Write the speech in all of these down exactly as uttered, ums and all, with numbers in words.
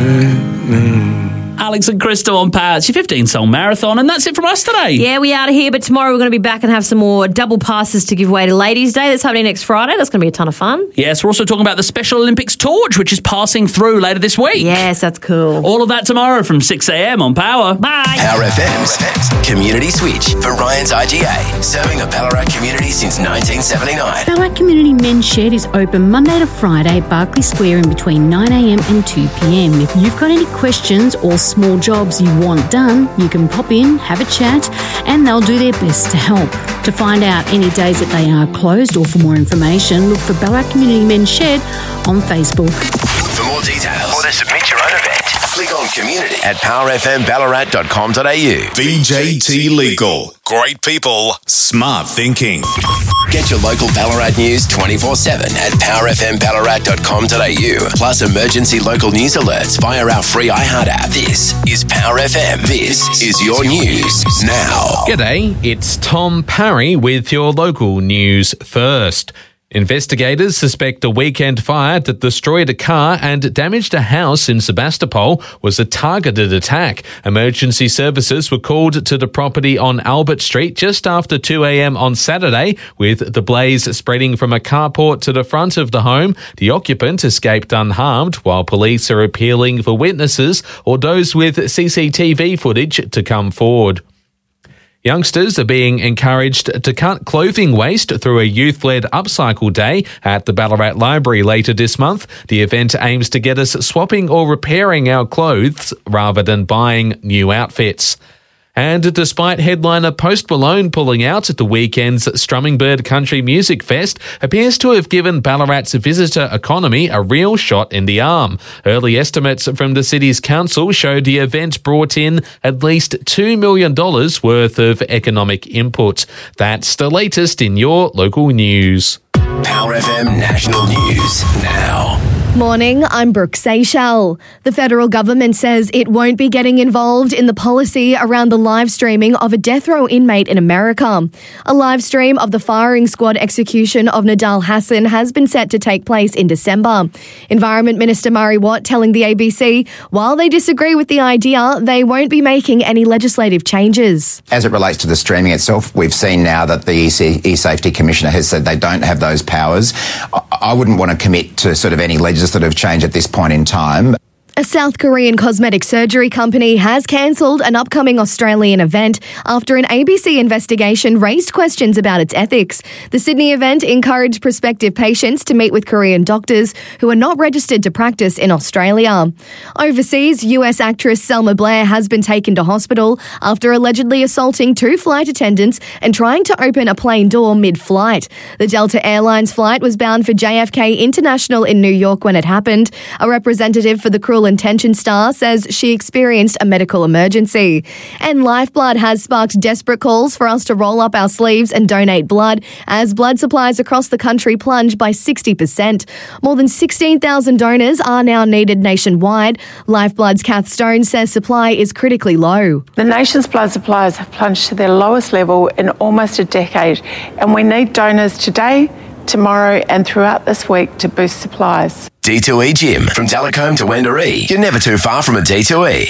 Alex and Crystal on Power. It's your fifteen-song marathon, and that's it from us today. Yeah, we out of here, but tomorrow we're going to be back and have some more double passes to give away to Ladies' Day. That's happening next Friday. That's going to be a ton of fun. Yes, we're also talking about the Special Olympics torch, which is passing through later this week. Yes, that's cool. All of that tomorrow from six a.m. on Power. Bye. Power F M's Community Switch for Ryan's I G A, serving the Ballarat community since nineteen seventy-nine. Ballarat Community Men's Shed is open Monday to Friday, Barclay Square, in between nine a.m. and two p.m. If you've got any questions or small jobs you want done, you can pop in, have a chat, and they'll do their best to help. To find out any days that they are closed or for more information, look for Ballarat Community Men's Shed on Facebook. For more details or to submit your own event, click on community at power f m ballarat dot com dot a u. B J T Legal. Great people, smart thinking. Get your local Ballarat news twenty-four seven at power f m ballarat dot com dot a u. Plus emergency local news alerts via our free iHeart app. This is Power F M. This is your news now. G'day, it's Tom Parry with your local news first. Investigators suspect a weekend fire that destroyed a car and damaged a house in Sebastopol was a targeted attack. Emergency services were called to the property on Albert Street just after two a.m. on Saturday, with the blaze spreading from a carport to the front of the home. The occupant escaped unharmed, while police are appealing for witnesses or those with C C T V footage to come forward. Youngsters are being encouraged to cut clothing waste through a youth-led upcycle day at the Ballarat Library later this month. The event aims to get us swapping or repairing our clothes rather than buying new outfits. And despite headliner Post Malone pulling out at the weekend's Strumming Bird Country Music Fest, appears to have given Ballarat's visitor economy a real shot in the arm. Early estimates from the city's council show the event brought in at least two million dollars worth of economic input. That's the latest in your local news. Power F M National News now. Morning, I'm Brooke Seychelles. The federal government says it won't be getting involved in the policy around the live streaming of a death row inmate in America. A live stream of the firing squad execution of Nidal Hasan has been set to take place in December. Environment Minister Murray Watt telling the A B C, while they disagree with the idea, they won't be making any legislative changes. As it relates to the streaming itself, we've seen now that the E-Safety Commissioner has said they don't have those powers. I wouldn't want to commit to sort of any legislative change at this point in time. A South Korean cosmetic surgery company has cancelled an upcoming Australian event after an A B C investigation raised questions about its ethics. The Sydney event encouraged prospective patients to meet with Korean doctors who are not registered to practice in Australia. Overseas, U S actress Selma Blair has been taken to hospital after allegedly assaulting two flight attendants and trying to open a plane door mid-flight. The Delta Airlines flight was bound for J F K International in New York when it happened. A representative for the Cruel Intention star says she experienced a medical emergency. And Lifeblood has sparked desperate calls for us to roll up our sleeves and donate blood as blood supplies across the country plunge by sixty percent. More than sixteen thousand donors are now needed nationwide. Lifeblood's Kath Stone says supply is critically low. The nation's blood supplies have plunged to their lowest level in almost a decade, and we need donors today, tomorrow and throughout this week to boost supplies. D two E Gym. From Telecombe to Wendouree, you're never too far from a D two E.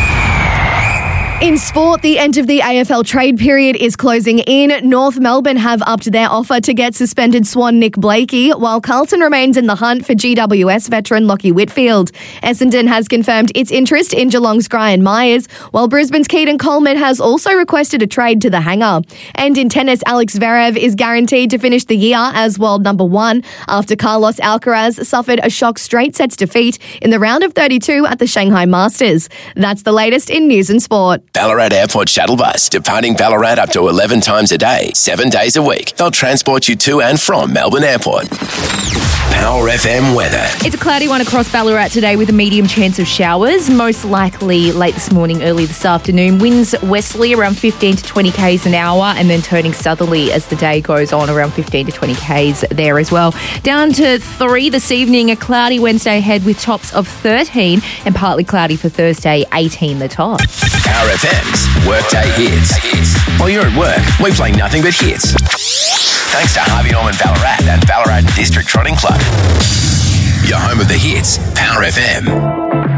In sport, the end of the A F L trade period is closing in. North Melbourne have upped their offer to get suspended Swan Nick Blakey, while Carlton remains in the hunt for G W S veteran Lockie Whitfield. Essendon has confirmed its interest in Geelong's Brian Myers, while Brisbane's Keaton Coleman has also requested a trade to the hangar. And in tennis, Alex Zverev is guaranteed to finish the year as world number one after Carlos Alcaraz suffered a shock straight sets defeat in the round of thirty-two at the Shanghai Masters. That's the latest in news and sport. Ballarat Airport Shuttle Bus, departing Ballarat up to eleven times a day, seven days a week. They'll transport you to and from Melbourne Airport. Power F M weather. It's a cloudy one across Ballarat today with a medium chance of showers, most likely late this morning, early this afternoon. Winds westerly around fifteen to twenty kays an hour and then turning southerly as the day goes on, around fifteen to twenty kays there as well. Down to three this evening, a cloudy Wednesday ahead with tops of thirteen and partly cloudy for Thursday, eighteen the top. Power F M's Workday Hits. While you're at work, we play nothing but hits. Thanks to Harvey Norman Ballarat and Ballarat District Trotting Club. Your home of the hits, Power F M.